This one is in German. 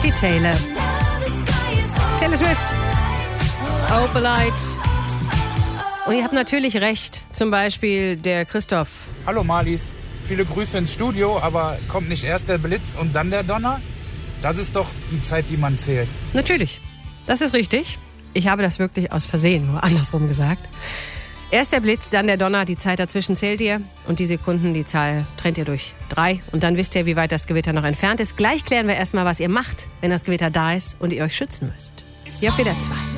Katy Taylor. Taylor Swift. Open Light. Und ihr habt natürlich recht. Zum Beispiel der Christoph. Hallo Marlies. Viele Grüße ins Studio, aber kommt nicht erst der Blitz und dann der Donner? Das ist doch die Zeit, die man zählt. Natürlich. Das ist richtig. Ich habe das wirklich aus Versehen, nur andersrum gesagt. Erst der Blitz, dann der Donner, die Zeit dazwischen zählt ihr und die Sekunden, die Zahl trennt ihr durch 3 und dann wisst ihr, wie weit das Gewitter noch entfernt ist. Gleich klären wir erstmal, was ihr macht, wenn das Gewitter da ist und ihr euch schützen müsst. Hier auf WDR 2.